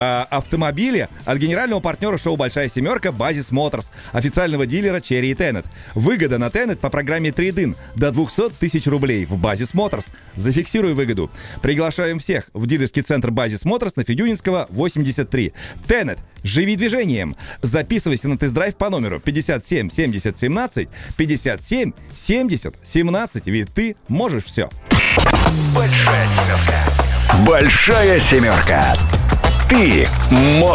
автомобили от генерального партнера шоу «Большая семерка» Базис Моторс, официального дилера Черри и Теннет. Выгода на Теннет по программе Trade-in до 200 тысяч рублей в Базис Моторс. Зафиксируй выгоду. Приглашаем всех в дилерский центр Базис Моторс на Федюнинского, 83. Теннет. Живи движением. Записывайся на тест-драйв по номеру 57 70 17 57 70 17. Ведь ты можешь все. Большая семерка. Большая семерка. Ты можешь.